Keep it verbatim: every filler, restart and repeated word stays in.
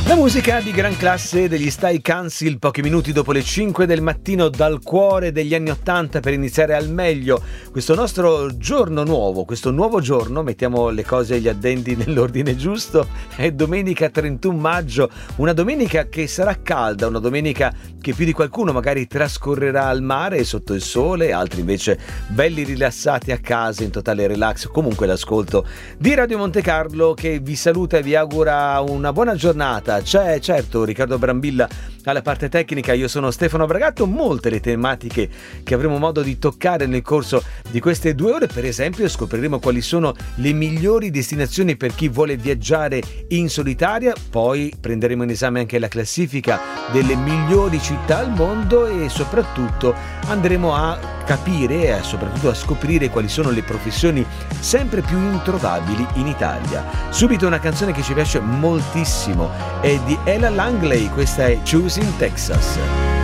La musica di gran classe degli Stay Council, pochi minuti dopo le cinque del mattino, dal cuore degli anni ottanta, per iniziare al meglio questo nostro giorno nuovo, questo nuovo giorno, mettiamo le cose e gli addendi nell'ordine giusto, è domenica trentuno maggio, una domenica che sarà calda, una domenica che più di qualcuno magari trascorrerà al mare sotto il sole, altri invece belli rilassati a casa in totale relax. Comunque l'ascolto di Radio Monte Carlo che vi saluta e vi augura una buona giornata. C'è certo Riccardo Brambilla alla parte tecnica, io sono Stefano Bragatto. Molte le tematiche che avremo modo di toccare nel corso di queste due ore. Per esempio scopriremo quali sono le migliori destinazioni per chi vuole viaggiare in solitaria, poi prenderemo in esame anche la classifica delle migliori città al mondo e soprattutto andremo a capire e soprattutto a scoprire quali sono le professioni sempre più introvabili in Italia. Subito una canzone che ci piace moltissimo, è di Ella Langley, questa è Choosing Texas.